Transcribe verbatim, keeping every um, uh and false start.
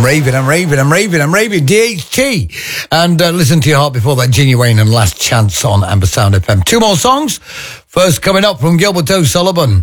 raving, I'm raving, I'm raving, I'm raving. D H T. And uh, Listen to Your Heart before that, Genuine and Last Chance on Amber Sound F M. Two more songs. First coming up from Gilbert O'Sullivan.